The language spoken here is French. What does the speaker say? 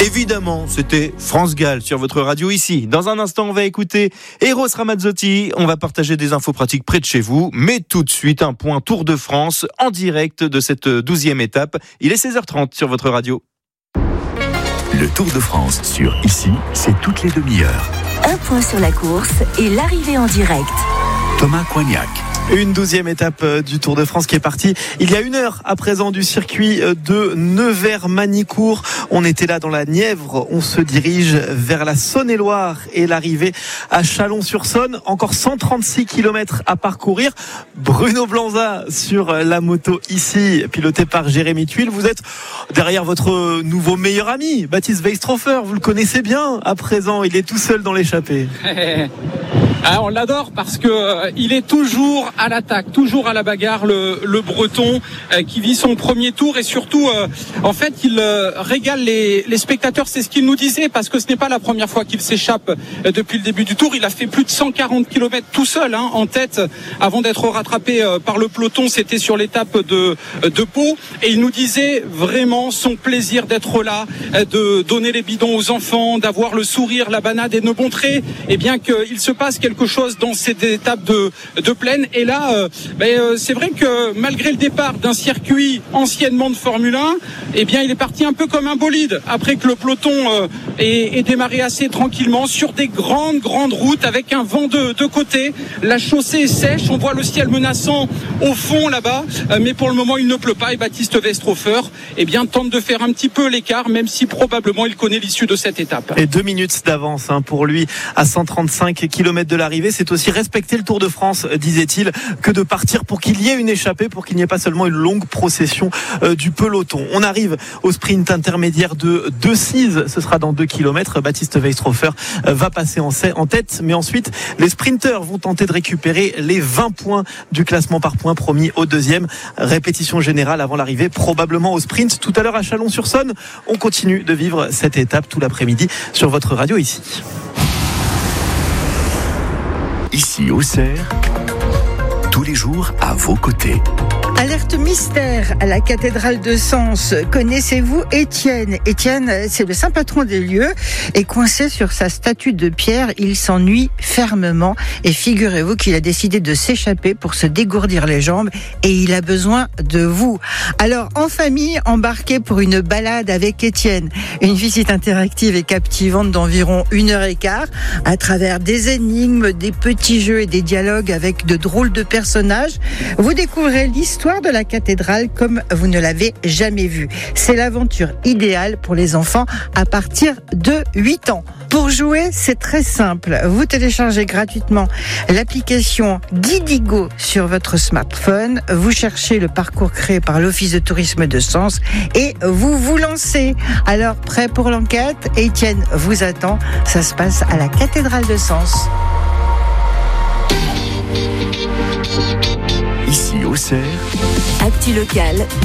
Évidemment, c'était France Gall sur votre radio ici. Dans un instant, on va écouter Eros Ramazzotti. On va partager des infos pratiques près de chez vous. Mais tout de suite, un point Tour de France en direct de cette 12e étape. Il est 16h30 sur votre radio. Le Tour de France sur Ici, c'est toutes les demi-heures. Un point sur la course et l'arrivée en direct. Thomas Coignac. Une 12e étape du Tour de France qui est partie il y a 1 heure à présent du circuit de Nevers-Manicourt. On était là dans la Nièvre, on se dirige vers la Saône-et-Loire et l'arrivée à Chalon-sur-Saône. Encore 136 km à parcourir. Bruno Blanza sur la moto ici, piloté par Jérémy Tuile. Vous êtes derrière votre nouveau meilleur ami, Baptiste Weistrofer. Vous le connaissez bien à présent, il est tout seul dans l'échappée. On l'adore parce que il est toujours à l'attaque, toujours à la bagarre, le Breton qui vit son premier tour et surtout en fait il régale les spectateurs, c'est ce qu'il nous disait, parce que ce n'est pas la première fois qu'il s'échappe depuis le début du tour. Il a fait plus de 140 km tout seul en tête avant d'être rattrapé par le peloton. C'était sur l'étape de Pau et il nous disait vraiment son plaisir d'être là, de donner les bidons aux enfants, d'avoir le sourire, la banade et de montrer qu'il se passe quelque chose dans cette étape de plaine. Et là, c'est vrai que malgré le départ d'un circuit anciennement de Formule 1, il est parti un peu comme un bolide après que le peloton ait démarré assez tranquillement sur des grandes routes avec un vent de côté. La chaussée est sèche, on voit le ciel menaçant au fond là-bas, mais pour le moment il ne pleut pas et Baptiste Weistrofer tente de faire un petit peu l'écart, même si probablement il connaît l'issue de cette étape. Et 2 minutes d'avance pour lui à 135 km de l'arrivée. C'est aussi respecter le Tour de France, disait-il, que de partir pour qu'il y ait une échappée, pour qu'il n'y ait pas seulement une longue procession du peloton. On arrive au sprint intermédiaire de 2-6, ce sera dans 2 km. Baptiste Weistrofer va passer en tête, mais ensuite les sprinteurs vont tenter de récupérer les 20 points du classement par points promis au deuxième. Répétition générale avant l'arrivée, probablement au sprint tout à l'heure à Chalon-sur-Saône. On continue de vivre cette étape tout l'après-midi sur votre radio ici. Ici Auxerre, tous les jours à vos côtés. Alerte mystère à la cathédrale de Sens. Connaissez-vous Étienne ? Étienne, c'est le saint patron des lieux et coincé sur sa statue de pierre, il s'ennuie fermement et figurez-vous qu'il a décidé de s'échapper pour se dégourdir les jambes et il a besoin de vous. Alors, en famille, embarquez pour une balade avec Étienne. Une visite interactive et captivante d'environ 1h15 à travers des énigmes, des petits jeux et des dialogues avec de drôles de personnages. Vous découvrirez l'histoire de la cathédrale comme vous ne l'avez jamais vue. C'est l'aventure idéale pour les enfants à partir de 8 ans. Pour jouer, c'est très simple. Vous téléchargez gratuitement l'application Didigo sur votre smartphone. Vous cherchez le parcours créé par l'Office de tourisme de Sens et vous vous lancez. Alors, prêt pour l'enquête ? Étienne vous attend. Ça se passe à la cathédrale de Sens. Ici Auxerre, Actu locale.